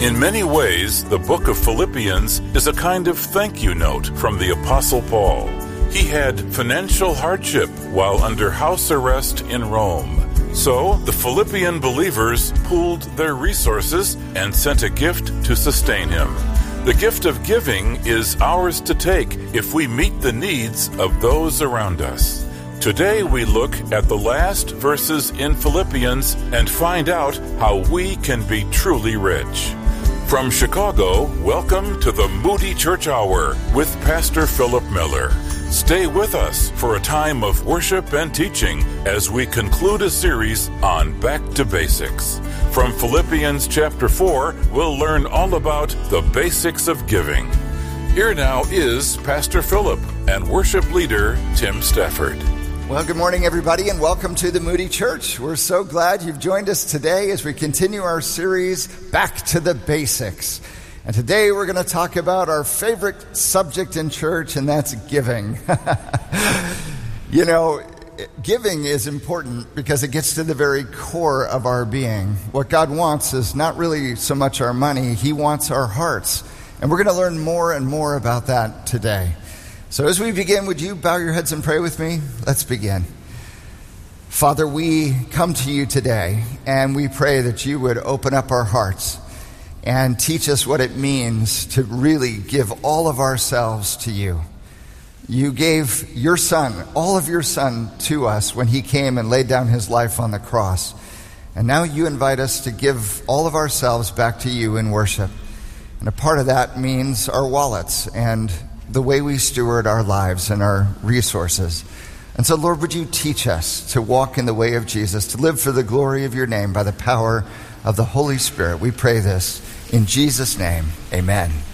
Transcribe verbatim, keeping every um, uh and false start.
In many ways, the book of Philippians is a kind of thank you note from the Apostle Paul. He had financial hardship while under house arrest in Rome. So, the Philippian believers pooled their resources and sent a gift to sustain him. The gift of giving is ours to take if we meet the needs of those around us. Today we look at the last verses in Philippians and find out how we can be truly rich. From Chicago, welcome to the Moody Church Hour with Pastor Philip Miller. Stay with us for a time of worship and teaching as we conclude a series on Back to Basics. From Philippians chapter four, we'll learn all about the basics of giving. Here now is Pastor Philip and worship leader Tim Stafford. Well, good morning, everybody, and welcome to the Moody Church. We're so glad you've joined us today as we continue our series, Back to the Basics. And today we're going to talk about our favorite subject in church, and that's giving. You know, giving is important because it gets to the very core of our being. What God wants is not really so much our money, He wants our hearts. And we're going to learn more and more about that today. So as we begin, would you bow your heads and pray with me? Let's begin. Father, we come to you today, and we pray that you would open up our hearts and teach us what it means to really give all of ourselves to you. You gave your Son, all of your Son, to us when he came and laid down his life on the cross. And now you invite us to give all of ourselves back to you in worship. And a part of that means our wallets and the way we steward our lives and our resources. And so, Lord, would you teach us to walk in the way of Jesus, to live for the glory of your name by the power of the Holy Spirit. We pray this in Jesus' name. Amen.